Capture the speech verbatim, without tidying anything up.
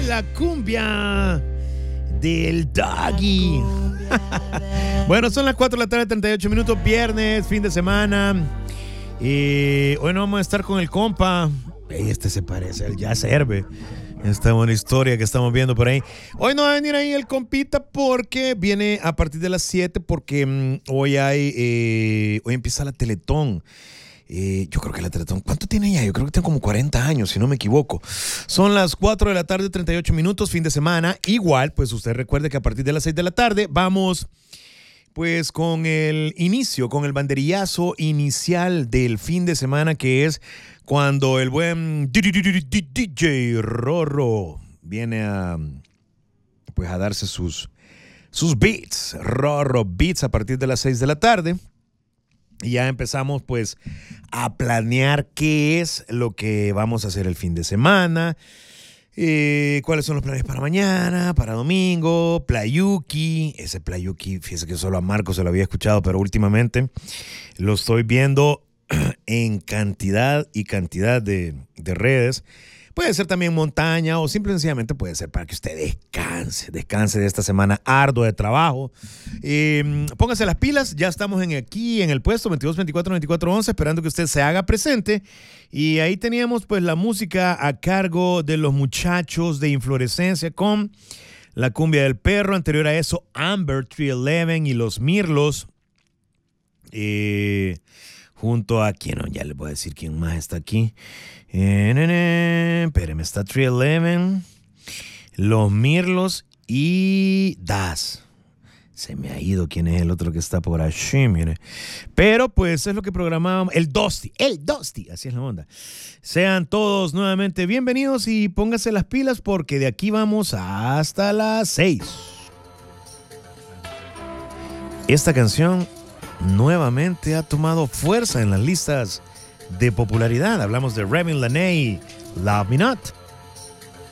la cumbia del Doggy. Bueno, son las cuatro de la tarde, treinta y ocho minutos, viernes, fin de semana. Y hoy no vamos a estar con el compa. Este se parece al Jazz Herbe. Esta buena historia que estamos viendo por ahí. Hoy no va a venir ahí el compita porque viene a partir de las siete porque mmm, hoy hay, eh, hoy empieza la Teletón. Eh, yo creo que la Teletón, ¿cuánto tiene ya? Yo creo que tiene como cuarenta años, si no me equivoco. Son las cuatro de la tarde, treinta y ocho minutos, fin de semana. Igual, pues usted recuerde que a partir de las seis de la tarde vamos pues con el inicio, con el banderillazo inicial del fin de semana, que es cuando el buen D J Rorro viene a, pues a darse sus, sus beats, Rorro Beats, a partir de las seis de la tarde. Y ya empezamos pues a planear qué es lo que vamos a hacer el fin de semana, eh, cuáles son los planes para mañana, para domingo, Playuki. Ese Playuki, fíjese que solo a Marco se lo había escuchado, pero últimamente lo estoy viendo en cantidad y cantidad de, de redes. Puede ser también montaña o simple y sencillamente puede ser para que usted descanse, descanse de esta semana ardua de trabajo. Eh, póngase las pilas, ya estamos en, aquí en el puesto veintidós veinticuatro veinticuatro once, esperando que usted se haga presente. Y ahí teníamos pues la música a cargo de los muchachos de Inflorescencia con la cumbia del perro. Anterior a eso, Amber trescientos once y los Mirlos. Eh... Junto a quién, no, ya les voy a decir quién más está aquí. Eh, ne, ne, espérame, está trescientos once, los Mirlos y Das. Se me ha ido quién es el otro que está por allí, mire. Pero pues es lo que programábamos. El Dusty, el Dusty, así es la onda. Sean todos nuevamente bienvenidos y pónganse las pilas porque de aquí vamos hasta las seis. Esta canción nuevamente ha tomado fuerza en las listas de popularidad. Hablamos de Remy Laney, Love Me Not.